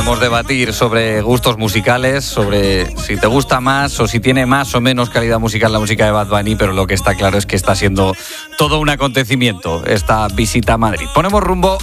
Podemos debatir sobre gustos musicales, sobre si te gusta más o si tiene más o menos calidad musical la música de Bad Bunny, pero lo que está claro es que está siendo todo un acontecimiento esta visita a Madrid. Ponemos rumbo